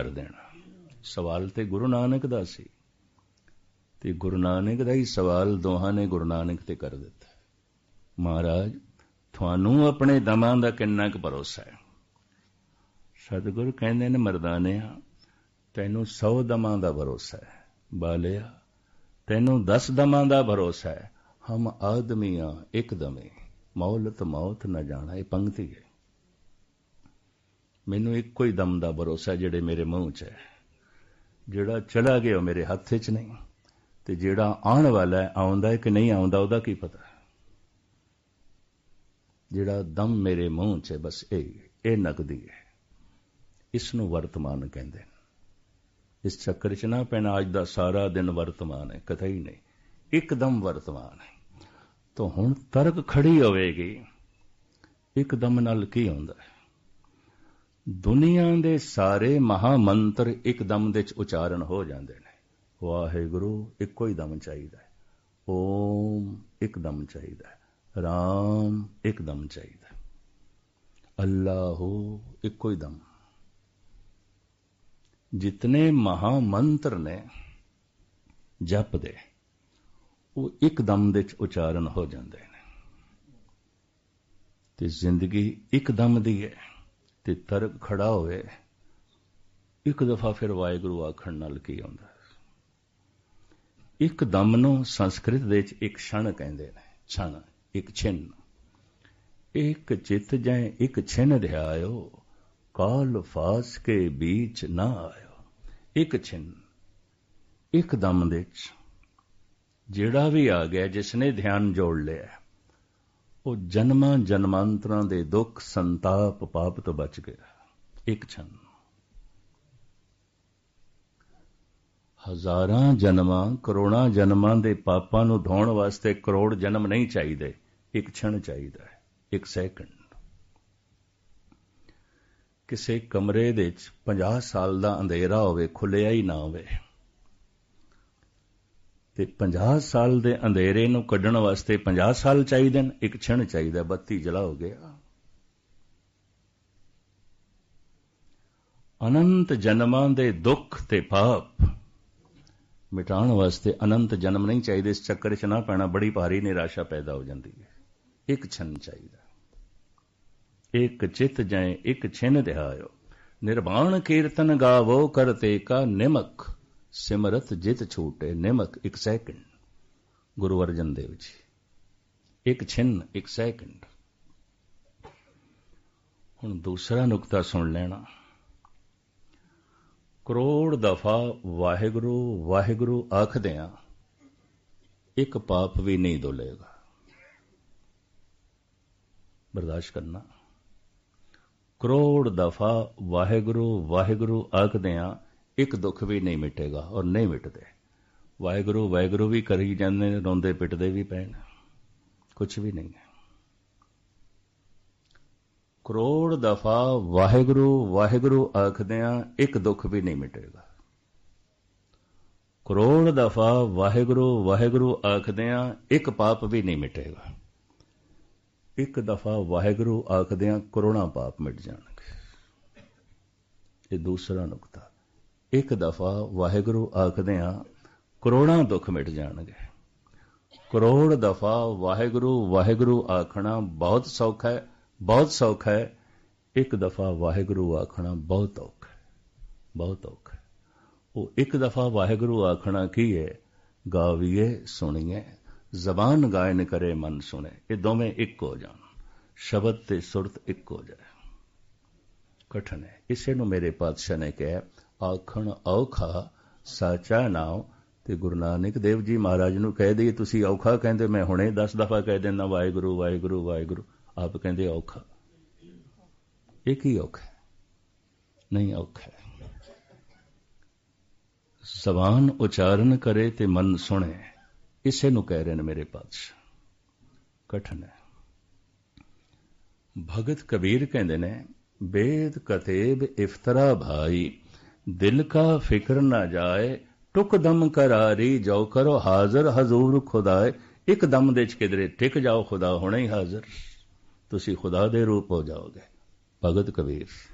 ਕਰ ਦੇਣਾ। ਸਵਾਲ ਤੇ ਗੁਰੂ ਨਾਨਕ ਦਾ ਸੀ, ਤੇ ਗੁਰੂ ਨਾਨਕ ਦਾ ਹੀ ਸਵਾਲ ਦੋਹਾਂ ਨੇ ਗੁਰੂ ਨਾਨਕ ਤੇ ਕਰ ਦਿੱਤਾ। ਮਹਾਰਾਜ, ਤੁਹਾਨੂੰ ਆਪਣੇ ਦਮਾਂ ਦਾ ਕਿੰਨਾ ਕੁ ਭਰੋਸਾ ਹੈ? ਸਤਿਗੁਰੂ ਕਹਿੰਦੇ ਨੇ, ਮਰਦਾਨਿਆ, ਤੈਨੂੰ 100 ਦਮਾਂ ਦਾ ਭਰੋਸਾ ਹੈ। ਬਾਲਿਆ, ਤੈਨੂੰ 10 ਦਮਾਂ ਦਾ ਭਰੋਸਾ ਹੈ। ਹਮ ਆਦਮੀਆਂ ਇੱਕ ਦਮੇ, ਮੌਲਤ ਮੌਤ ਨਾ ਜਾਣਾ। ਇਹ ਪੰਕਤੀ ਹੈ। ਮੈਨੂੰ ਇੱਕੋ ਹੀ ਦਮ ਦਾ ਭਰੋਸਾ ਜਿਹੜੇ ਮੇਰੇ ਮੂੰਹ 'ਚ ਹੈ। ਜਿਹੜਾ ਚਲਾ ਗਿਆ ਉਹ ਮੇਰੇ ਹੱਥ 'ਚ ਨਹੀਂ, ਤੇ ਜਿਹੜਾ ਆਉਣ ਵਾਲਾ ਹੈ, ਆਉਂਦਾ ਹੈ ਕਿ ਨਹੀਂ ਆਉਂਦਾ, ਉਹਦਾ ਕੀ ਪਤਾ। ਜਿਹੜਾ ਦਮ ਮੇਰੇ ਮੂੰਹ 'ਚ ਹੈ, ਬਸ ਇਹ ਨਕਦੀ ਹੈ। ਇਸ ਨੂੰ ਵਰਤਮਾਨ ਕਹਿੰਦੇ ਨੇ। ਇਸ ਚੱਕਰ 'ਚ ਨਾ ਪੈਣਾ ਅੱਜ ਦਾ ਸਾਰਾ ਦਿਨ ਵਰਤਮਾਨ ਹੈ, ਕਤਈ ਨਹੀਂ। ਇੱਕਦਮ ਵਰਤਮਾਨ ਹੈ। ਤਾਂ ਹੁਣ ਤਰਕ ਖੜੀ ਹੋਵੇਗੀ, ਇੱਕਦਮ ਨਾਲ ਕੀ ਹੁੰਦਾ ਹੈ? ਦੁਨੀਆ ਦੇ ਸਾਰੇ ਮਹਾਮੰਤਰ ਇੱਕਦਮ ਦੇ 'ਚ ਉਚਾਰਨ ਹੋ ਜਾਂਦੇ ਨੇ। ਵਾਹਿਗੁਰੂ ਇੱਕੋ ਹੀ ਦਮ ਚਾਹੀਦਾ ਹੈ। ਓਮ ਇੱਕਦਮ ਚਾਹੀਦਾ ਹੈ। ਰਾਮ ਇੱਕਦਮ ਚਾਹੀਦਾ ਹੈ। ਅੱਲਾਹੂ ਇੱਕੋ ਹੀ ਦਮ। ਜਿਤਨੇ ਮਹਾਮੰਤਰ ਨੇ ਜਪ ਦੇ, ਉਹ ਇੱਕਦਮ ਦੇ 'ਚ ਉਚਾਰਨ ਹੋ ਜਾਂਦੇ ਨੇ। ਤੇ ਜ਼ਿੰਦਗੀ ਇੱਕਦਮ ਦੀ ਹੈ। ਤੇ ਤਰਕ ਖੜਾ ਹੋਵੇ, ਇੱਕ ਦਫਾ ਫਿਰ ਵਾਹਿਗੁਰੂ ਆਖਣ ਨਾਲ ਕੀ ਆਉਂਦਾ? ਇੱਕ ਦਮ ਨੂੰ ਸੰਸਕ੍ਰਿਤ ਦੇ ਵਿੱਚ ਇੱਕ ਛਣ ਕਹਿੰਦੇ ਨੇ। ਛਣ, ਇੱਕ ਛਿਨ। ਇੱਕ ਚਿਤ ਜੈ ਇੱਕ ਛਿਨ ਧਿਆਇਓ, ਕਾਲ ਫਾਸ ਕੇ ਬੀਚ ਨਾ ਆਇਓ। ਇੱਕ ਛਿਨ, ਇੱਕ ਦਮ ਦੇ ਵਿੱਚ ਜਿਹੜਾ ਵੀ ਆ ਗਿਆ, ਜਿਸਨੇ ਧਿਆਨ ਜੋੜ ਲਿਆ, ਉਹ ਜਨਮਾਂ ਜਨਮਾਂਤਰਾਂ ਦੇ ਦੁੱਖ ਸੰਤਾਪ ਪਾਪ ਤੋਂ ਬਚ ਗਿਆ। ਇੱਕ ਛਣ। ਹਜ਼ਾਰਾਂ ਜਨਮਾਂ ਕਰੋੜਾਂ ਜਨਮਾਂ ਦੇ ਪਾਪਾਂ ਨੂੰ ਧੋਣ ਵਾਸਤੇ ਕਰੋੜ ਜਨਮ ਨਹੀਂ ਚਾਹੀਦੇ, ਇੱਕ ਛਣ ਚਾਹੀਦਾ ਹੈ, ਇੱਕ ਸੈਕਿੰਡ। ਕਿਸੇ ਕਮਰੇ ਦੇ ਵਿੱਚ 50 ਸਾਲ ਦਾ ਅੰਧੇਰਾ ਹੋਵੇ, ਖੁੱਲਿਆ ਹੀ ਨਾ ਹੋਵੇ, ਤੇ 50 ਸਾਲ ਦੇ ਅੰਧੇਰੇ ਨੂੰ ਕੱਢਣ ਵਾਸਤੇ 50 ਸਾਲ ਚਾਹੀਦੇ ਨੇ, ਇੱਕ ਛਣ ਚਾਹੀਦਾ। ਬੱਤੀ ਜਲਾ ਹੋ ਗਿਆ। ਅਨੰਤ ਜਨਮਾਂ ਦੇ ਦੁੱਖ ਤੇ ਪਾਪ ਮਿਟਾਉਣ ਵਾਸਤੇ ਅਨੰਤ ਜਨਮ ਨਹੀਂ ਚਾਹੀਦੇ। ਇਸ ਚੱਕਰ 'ਚ ਨਾ ਪੈਣਾ, ਬੜੀ ਭਾਰੀ ਨਿਰਾਸ਼ਾ ਪੈਦਾ ਹੋ ਜਾਂਦੀ ਹੈ। ਇੱਕ ਛਣ ਚਾਹੀਦਾ। ਇੱਕ ਚਿਤ ਜੈ ਇੱਕ ਛਿਨ ਧਿਆਇਓ, ਨਿਰਵਾਣ ਕੀਰਤਨ ਗਾਵੋ ਕਰਤੇ ਕਾ ਨਿਮਕ, ਸਿਮਰਤ ਜਿਤ ਛੂਟੇ ਨਿਮਕ। ਇੱਕ ਸੈਕਿੰਡ। ਗੁਰੂ ਅਰਜਨ ਦੇਵ ਜੀ, ਇੱਕ ਛਿਨ, ਇੱਕ ਸੈਕਿੰਡ। ਹੁਣ ਦੂਸਰਾ ਨੁਕਤਾ ਸੁਣ ਲੈਣਾ। ਕਰੋੜ ਦਫਾ ਵਾਹਿਗੁਰੂ ਵਾਹਿਗੁਰੂ ਆਖਦਿਆਂ ਇੱਕ ਪਾਪ ਵੀ ਨਹੀਂ ਧੁਲੇਗਾ। ਬਰਦਾਸ਼ਤ ਕਰਨਾ। ਕਰੋੜ ਦਫਾ ਵਾਹਿਗੁਰੂ ਵਾਹਿਗੁਰੂ ਆਖਦਿਆਂ ਇੱਕ ਦੁੱਖ ਵੀ ਨਹੀਂ ਮਿਟੇਗਾ, ਔਰ ਨਹੀਂ ਮਿਟਦੇ। ਵਾਹਿਗੁਰੂ ਵਾਹਿਗੁਰੂ ਵੀ ਕਰੀ ਜਾਂਦੇ ਨੇ, ਰੋਂਦੇ ਪਿੱਟਦੇ ਵੀ ਪੈਣ, ਕੁਛ ਵੀ ਨਹੀਂ ਹੈ। ਕਰੋੜ ਦਫਾ ਵਾਹਿਗੁਰੂ ਵਾਹਿਗੁਰੂ ਆਖਦਿਆਂ ਇੱਕ ਦੁੱਖ ਵੀ ਨਹੀਂ ਮਿਟੇਗਾ। ਕਰੋੜ ਦਫਾ ਵਾਹਿਗੁਰੂ ਵਾਹਿਗੁਰੂ ਆਖਦਿਆਂ ਇੱਕ ਪਾਪ ਵੀ ਨਹੀਂ ਮਿਟੇਗਾ। ਇੱਕ ਦਫਾ ਵਾਹਿਗੁਰੂ ਆਖਦਿਆਂ ਕਰੋੜਾਂ ਪਾਪ ਮਿਟ ਜਾਣਗੇ। ਇਹ ਦੂਸਰਾ ਨੁਕਤਾ। ਇੱਕ ਦਫਾ ਵਾਹਿਗੁਰੂ ਆਖਦਿਆਂ ਕਰੋੜਾਂ ਦੁੱਖ ਮਿਟ ਜਾਣਗੇ। ਕਰੋੜ ਦਫਾ ਵਾਹਿਗੁਰੂ ਵਾਹਿਗੁਰੂ ਆਖਣਾ ਬਹੁਤ ਸੌਖਾ ਹੈ, ਬਹੁਤ ਸੌਖਾ ਹੈ। ਇੱਕ ਦਫਾ ਵਾਹਿਗੁਰੂ ਆਖਣਾ ਬਹੁਤ ਔਖਾ ਹੈ, ਬਹੁਤ ਔਖਾ ਹੈ। ਉਹ ਇੱਕ ਦਫਾ ਵਾਹਿਗੁਰੂ ਆਖਣਾ ਕੀ ਹੈ? ਗਾਵੀਏ ਸੁਣੀਏ, ਜ਼ਬਾਨ ਗਾਇਨ ਕਰੇ ਮਨ ਸੁਣੇ। ਇਹ ਦੋਵੇਂ ਇੱਕ ਹੋ ਜਾਣ, ਸ਼ਬਦ ਤੇ ਸੁਰਤ ਇੱਕ ਹੋ ਜਾਏ। ਕਠਨ ਹੈ। ਇਸੇ ਨੂੰ ਮੇਰੇ ਪਾਤਸ਼ਾਹ ਨੇ ਕਿਹਾ, ਆਖਣ ਔਖਾ ਸਾਚਾ ਨਾਮ। ਤੇ ਗੁਰੂ ਨਾਨਕ ਦੇਵ ਜੀ ਮਹਾਰਾਜ ਨੂੰ ਕਹਿ ਦਈਏ, ਤੁਸੀਂ ਔਖਾ ਕਹਿੰਦੇ, ਮੈਂ ਹੁਣੇ 10 ਦਫਾ ਕਹਿ ਦਿੰਦਾ ਵਾਹਿਗੁਰੂ ਵਾਹਿਗੁਰੂ ਵਾਹਿਗੁਰੂ। ਆਪ ਕਹਿੰਦੇ ਔਖਾ। ਇਹ ਕੀ ਔਖਾ? ਨਹੀਂ ਔਖਾ। ਜ਼ਬਾਨ ਉਚਾਰਨ ਕਰੇ ਤੇ ਮਨ ਸੁਣੇ, ਇਸੇ ਨੂੰ ਕਹਿ ਰਹੇ ਨੇ ਮੇਰੇ ਪਾਤਸ਼ਾਹ। ਕਠਨ ਹੈ। ਭਗਤ ਕਬੀਰ ਕਹਿੰਦੇ ਨੇ, ਬੇਦ ਕਤੇਬ ਇਫਤਰਾ ਭਾਈ, ਦਿਲ ਕਾ ਫਿਕਰ ਨਾ ਜਾਏ, ਟੁਕ ਦਮ ਕਰਾਰੀ ਜਾਓ ਕਰੋ ਹਾਜ਼ਰ ਹਜ਼ੂਰ ਖੁਦਾਏ। ਇੱਕ ਦਮ ਦੇ ਚ ਕਿਧਰੇ ਟਿਕ ਜਾਓ, ਖੁਦਾ ਹੋਣਾ ਹੀ ਹਾਜ਼ਰ। ਤੁਸੀਂ ਖੁਦਾ ਦੇ ਰੂਪ ਹੋ ਜਾਓਗੇ। ਭਗਤ ਕਬੀਰ।